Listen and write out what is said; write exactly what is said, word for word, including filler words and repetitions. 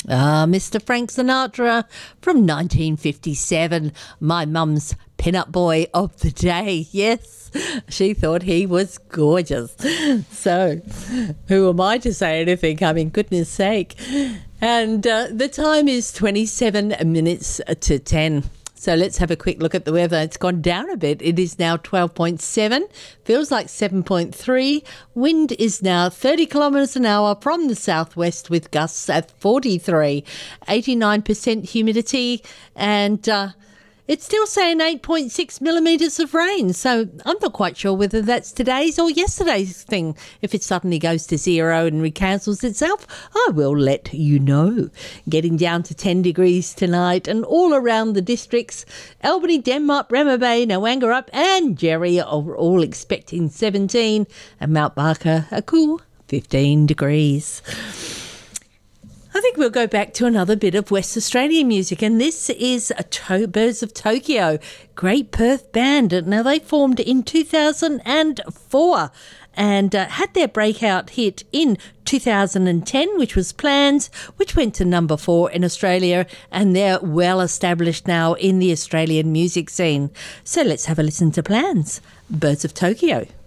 Ah, Mister Frank Sinatra from nineteen fifty-seven, my mum's pin-up boy of the day. Yes, she thought he was gorgeous. So, who am I to say anything? I mean, goodness sake. And uh, the time is twenty-seven minutes to ten. So let's have a quick look at the weather. It's gone down a bit. It is now twelve point seven, feels like seven point three. Wind is now thirty kilometres an hour from the southwest with gusts at forty-three. eighty-nine percent humidity, and uh, it's still saying eight point six millimetres of rain. So I'm not quite sure whether that's today's or yesterday's thing. If it suddenly goes to zero and recancels itself, I will let you know. Getting down to ten degrees tonight and all around the districts. Albany, Denmark, Bremer Bay, Noangarup and Jerry are all expecting seventeen. And Mount Barker, a cool fifteen degrees. I think we'll go back to another bit of West Australian music, and this is a to- Birds of Tokyo, great Perth band. Now, they formed in two thousand four and uh, had their breakout hit in two thousand ten, which was Plans, which went to number four in Australia, and they're well established now in the Australian music scene. So let's have a listen to Plans, Birds of Tokyo.